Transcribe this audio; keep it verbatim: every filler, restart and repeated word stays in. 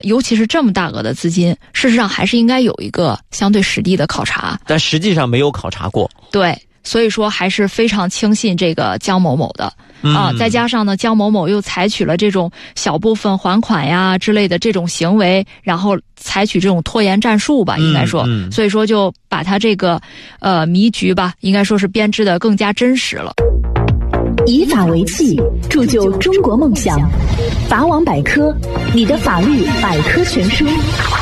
尤其是这么大额的资金，事实上还是应该有一个相对实地的考察， 但实际上没有考察过。 对，所以说还是非常轻信这个江某某的。 嗯、 啊，再加上呢，江某某又采取了这种小部分还款呀之类的这种行为，然后采取这种拖延战术吧，应该说， 嗯嗯、 所以说就把他这个呃迷局吧，应该说是编织的更加真实了。 以法为器，铸就中国梦想。法网百科，你的法律百科全书。